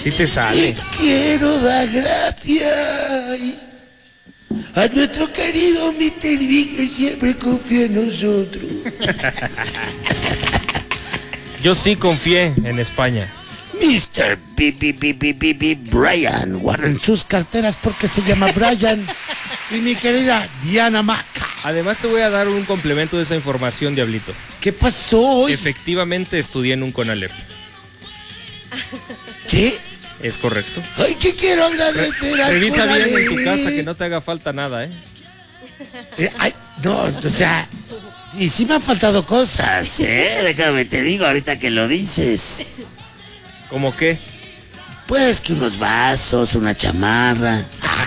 Sí te sale. Y quiero dar gracias a nuestro querido Mr. B, que siempre confía en nosotros. Yo sí confié en España. Mr. B, Brian, guarden sus carteras porque se llama Brian. Y mi querida Diana Maca. Además te voy a dar un complemento de esa información, Diablito. ¿Qué pasó hoy? Efectivamente estudié en un CONALEP. ¿Qué? Es correcto. Ay, que quiero agradecer a Revisa bien en tu casa que no te haga falta nada, ay, no, o sea, y sí me han faltado cosas, déjame te digo ahorita que lo dices. ¿Cómo qué? Pues que unos vasos, una chamarra.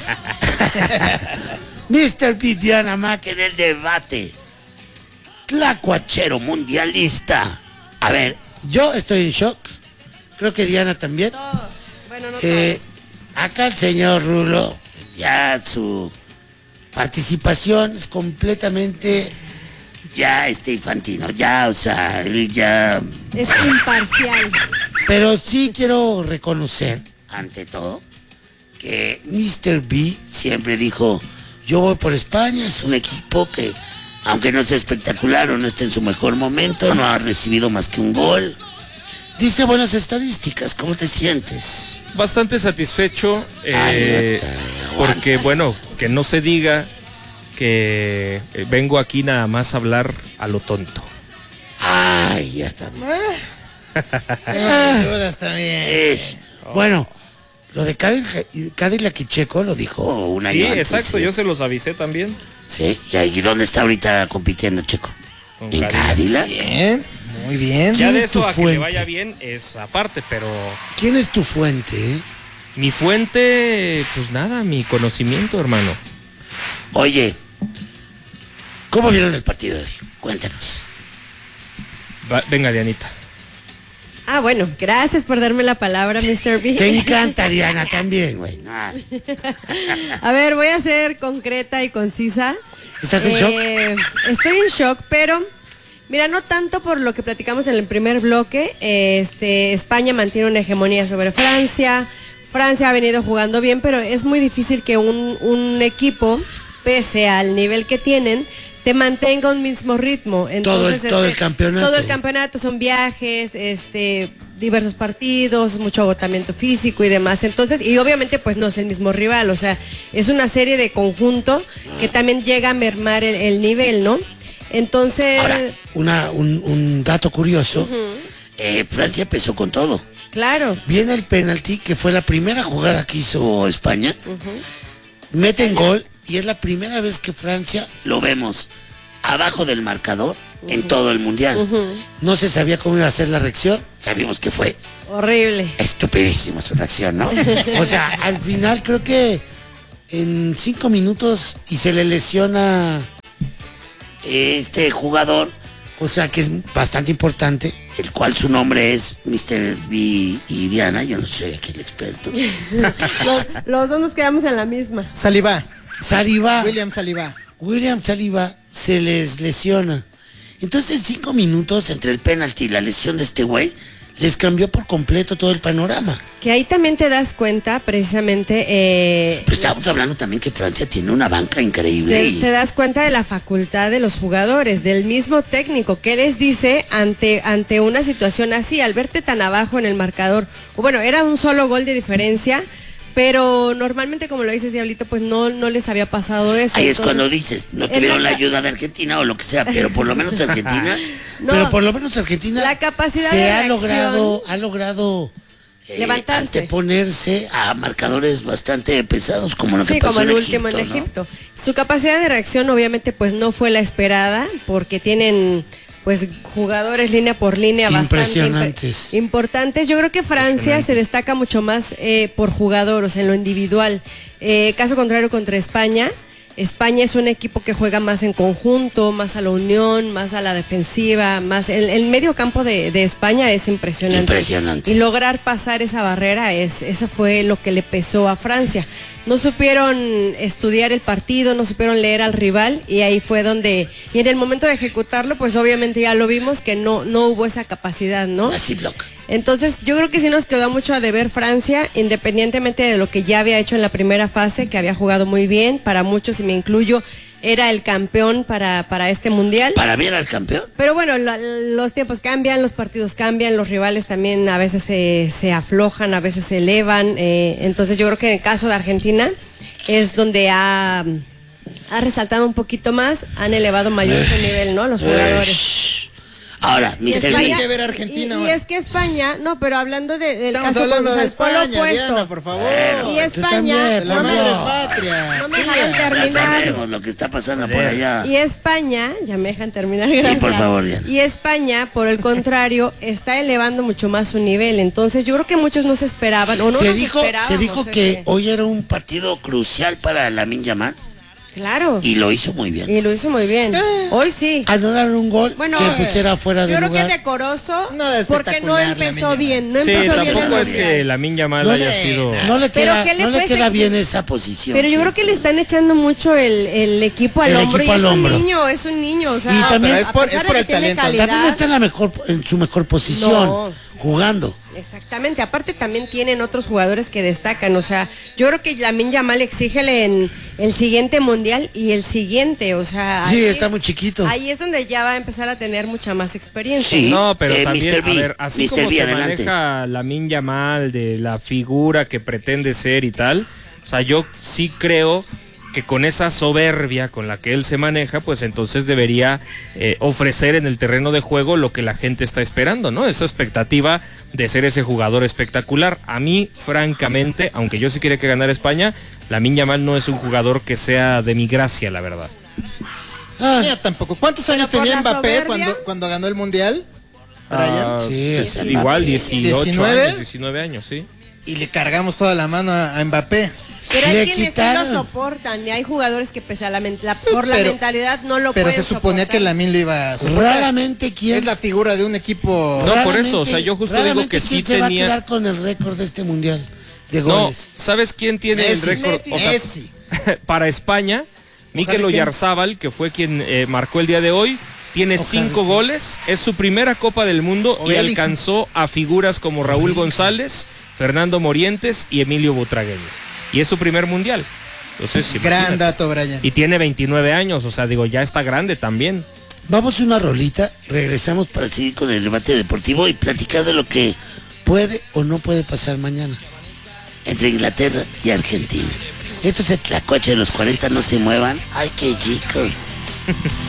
Mr. B, Diana Mac en el debate. Tlacuachero mundialista. A ver, yo estoy en shock. Creo que Diana también. Todos. Bueno, no todos. Acá el señor Rulo, ya su participación es completamente infantino. Ya, o sea, él ya... Es imparcial. Pero sí quiero reconocer, ante todo, que Mr. B siempre dijo, yo voy por España, es un equipo que, aunque no sea espectacular o no esté en su mejor momento, no ha recibido más que un gol. Diste buenas estadísticas, ¿cómo te sientes? Bastante satisfecho, porque bueno, que no se diga que vengo aquí nada más a hablar a lo tonto. Ay, ya está. Dudas también. Bueno, lo de Cadillac y Checo lo dijo un año Sí, antes. exacto, yo se los avisé también. Sí, ¿y dónde está ahorita compitiendo Checo? Con ¿En Cadillac? Bien, muy bien. Ya ¿Quién de es tu eso a que le fuente? vaya bien es aparte, pero ¿Quién es tu fuente? mi fuente, pues nada, mi conocimiento, hermano. Oye, ¿cómo vieron el partido de hoy? Cuéntanos. Venga, Dianita. Ah, bueno, gracias por darme la palabra, Mr. B. Te encanta, Diana, también, güey. Ah. A ver, voy a ser concreta y concisa. ¿Estás en shock? Estoy en shock, pero mira, no tanto por lo que platicamos en el primer bloque. España mantiene una hegemonía sobre Francia. Francia ha venido jugando bien, pero es muy difícil que un equipo, pese al nivel que tienen, te mantenga un mismo ritmo. Entonces, todo el campeonato. Todo el campeonato son viajes, diversos partidos, mucho agotamiento físico y demás. Entonces, y obviamente pues no es el mismo rival, o sea, es una serie de conjunto que también llega a mermar el nivel, ¿no? Entonces... Ahora, un dato curioso. Francia empezó con todo. Claro. Viene el penalti, que fue la primera jugada que hizo España. Meten gol y es la primera vez que Francia lo vemos abajo del marcador en todo el mundial. No se sabía cómo iba a ser la reacción. Ya vimos que fue horrible. Estupidísima su reacción, ¿no? O sea, al final creo que en 5 minutos y se le lesiona este jugador. O sea que es bastante importante, el cual su nombre es Mr. B y Diana, yo no soy aquí el experto. los dos nos quedamos en la misma. Saliba. William Saliba se les lesiona. Entonces en 5 minutos entre el penalti y la lesión de este güey, les cambió por completo todo el panorama. Que ahí también te das cuenta, precisamente... Pero estábamos hablando también que Francia tiene una banca increíble. Te das cuenta de la facultad de los jugadores, del mismo técnico. ¿Qué les dice ante una situación así? Al verte tan abajo en el marcador, bueno, era un solo gol de diferencia, pero normalmente, como lo dices, Diablito, pues no les había pasado eso. Ahí es cuando dices, no tuvieron la ayuda de Argentina o lo que sea, pero por lo menos Argentina... la capacidad se de ha reacción, logrado levantarse, anteponerse a marcadores bastante pesados como lo que pasó como el en último Egipto, en Egipto. Su capacidad de reacción obviamente pues no fue la esperada, porque tienen pues jugadores línea por línea bastante importantes. Yo creo que Francia se destaca mucho más por jugador, o sea, en lo individual. Caso contrario contra España. España es un equipo que juega más en conjunto, más a la unión, más a la defensiva, más el medio campo de España es impresionante. Impresionante. Y lograr pasar esa barrera, eso fue lo que le pesó a Francia. no supieron estudiar el partido, no supieron leer al rival, y ahí fue donde, y en el momento de ejecutarlo, pues obviamente ya lo vimos que no hubo esa capacidad, ¿no? Así bloca. Entonces yo creo que sí nos quedó mucho a deber Francia, independientemente de lo que ya había hecho en la primera fase, que había jugado muy bien, para muchos, y me incluyo, era el campeón para este mundial. ¿Para mí era el campeón? Pero bueno, los tiempos cambian, los partidos cambian, los rivales también a veces se aflojan, a veces se elevan. Entonces yo creo que en el caso de Argentina es donde ha resaltado un poquito más, han elevado mayor su nivel, ¿no? Los jugadores. Ahora, Mr. Tiene que ver Argentina. Y es que España, no, pero hablando del Estamos caso hablando de España, España, Diana, por favor. Y España, La madre patria. no me dejaron Ya terminar. sabemos lo que está pasando por allá. Y España, ya me dejan terminar, gracias. Sí, por favor, Diana. Y España, por el contrario, está elevando mucho más su nivel. Entonces, yo creo que muchos no se esperaban, o no Se nos dijo esperábamos que hoy era un partido crucial para Lamine Yamal. Claro. Y lo hizo muy bien. Y lo hizo muy bien. Hoy sí. Anularon un gol Bueno, que pusiera fuera de yo creo lugar. que es decoroso, Nada porque no espectacular, empezó Lamine bien. No Sí, empezó bien el tampoco es mundial. que Lamine Yamal No haya le- sido... No le Pero queda, ¿qué le no le puedes queda exigir? bien esa posición. Pero yo sí. creo que le están echando mucho el equipo al El hombro. equipo Y al hombro. es un niño, o sea, Y también- a pero es por pesar de el que tiene talento. calidad, También no está en su mejor posición, No. jugando. Exactamente, aparte también tienen otros jugadores que destacan, o sea, yo creo que Lamine Yamal exígele en el siguiente mundial y el siguiente, o sea, Sí, ahí está muy chiquito. Ahí es donde ya va a empezar a tener mucha más experiencia. Sí. No, pero también, Mr. B, a ver, así Mr. como B, se adelante. maneja Lamine Yamal, de la figura que pretende ser y tal, o sea, yo sí creo que con esa soberbia con la que él se maneja, pues entonces debería ofrecer en el terreno de juego lo que la gente está esperando, ¿no? Esa expectativa de ser ese jugador espectacular. A mí, francamente, aunque yo sí quiera que ganara España, Lamine Yamal no es un jugador que sea de mi gracia, la verdad. Mira, tampoco. ¿Cuántos años por tenía la Mbappé soberbia. cuando ganó el mundial? Brian. Sí, o sea, Igual, 18 19. años, 19 años, sí. Y le cargamos toda la mano a Mbappé. Pero Le hay quienes sí lo quitaron. soportan y hay jugadores que pese a por la Pero- mentalidad no lo Pero pueden se suponía soportar. que Lamine lo iba a soportar. Raramente quién. Es la figura de un equipo. No, por raramente- eso, o sea, yo justo digo raramente que sí quién se va a tenía... quedar con el récord de este mundial de No, goles. ¿sabes quién tiene Messi. el récord? O sea, Messi. para España, Mikel Ojalá que- Oyarzábal, que fue quien marcó el día de hoy, tiene Ojalá 5 que- goles, es su primera Copa del Mundo y Ojalá que- alcanzó a figuras como Raúl González, Fernando Morientes y Emilio Butragueño. Y es su primer mundial. Entonces, Gran imagínate. dato, Brian. Y tiene 29 años, o sea, digo, ya está grande también. Vamos a una rolita, regresamos para seguir con el debate deportivo y platicar de lo que puede o no puede pasar mañana entre Inglaterra y Argentina. Esto es el Tlacuache de los 40, no se muevan. Ay, qué chicos.